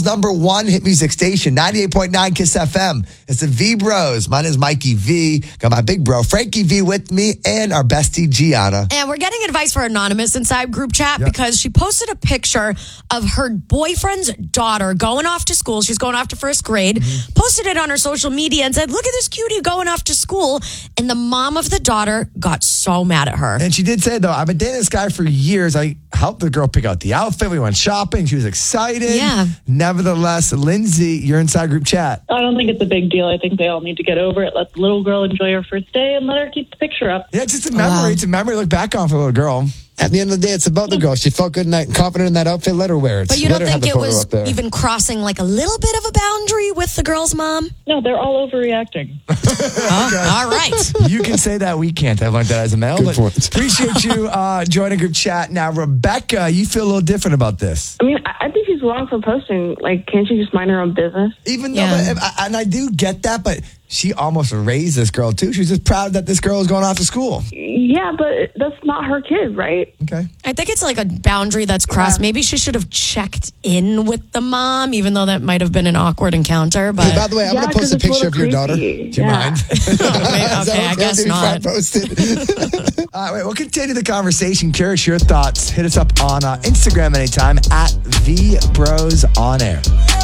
#1 hit music station, 98.9 KISS FM. It's the V Bros. My name is Mikey V. Got my big bro, Frankie V, with me, and our bestie, Gianna. And we're getting advice for Anonymous inside group chat because she posted a picture of her boyfriend's daughter going off to school. She's going off to first grade. Posted it on her social media and said, look at this cutie going off to school. And the mom of the daughter got so mad at her. And she did say, though, I've been dating this guy for years. I helped the girl pick out the outfit. We went shopping. She was excited. Yeah. Nevertheless, Lindsay, you're inside group chat. I don't think it's a big deal. I think they all need to get over it. Let the little girl enjoy her first day and let her keep the picture up. Yeah, it's just a memory. Wow. It's a memory to look back on for a little girl. At the end of the day, it's about the girl. She felt good and confident in that outfit. Let her wear it. But you Let don't her have think the it photo was up there. even crossing like a little bit of a boundary with the girl's mom? No, they're all overreacting. All right. You can say that. We can't. I learned that as a male. Good But point. appreciate you joining group chat. Now, Rebecca, you feel a little different about this. I mean, I think she's wrong for posting. Like, can't she just mind her own business? Even though, Yeah. and I do get that, but she almost raised this girl, too. She was just proud that this girl was going off to school. Yeah, but that's not her kid, right? Okay. I think it's like a boundary that's crossed. Maybe she should have checked in with the mom, even though that might have been an awkward encounter. But Hey, by the way, I'm Yeah, going to post 'cause a it's a picture of little your daughter. creepy. Do you mind? okay, I guess If not. post it. All right, we'll continue the conversation. Curious your thoughts. Hit us up on Instagram anytime at VBrosOnAir.